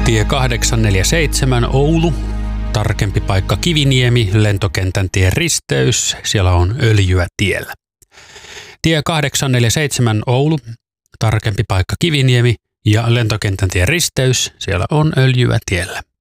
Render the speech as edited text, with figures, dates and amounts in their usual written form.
Tie 847 Oulu, tarkempi paikka Kiviniemi, lentokentän tien risteys, siellä on öljyä tiellä. Tie 847 Oulu, tarkempi paikka Kiviniemi ja lentokentän tien risteys, siellä on öljyä tiellä.